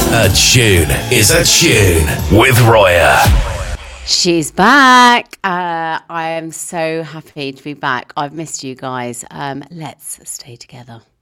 A tune is a tune with Roya. She's back. I am so happy to be back. I've missed you guys. Let's stay together.